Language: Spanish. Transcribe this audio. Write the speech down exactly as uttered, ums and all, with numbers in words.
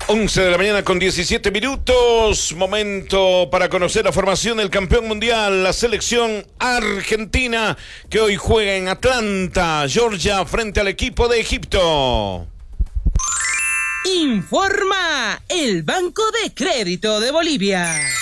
once de la mañana con diecisiete minutos, momento para conocer la formación del campeón mundial, la selección argentina, que hoy juega en Atlanta, Georgia, frente al equipo de Egipto. Informa el Banco de Crédito de Bolivia.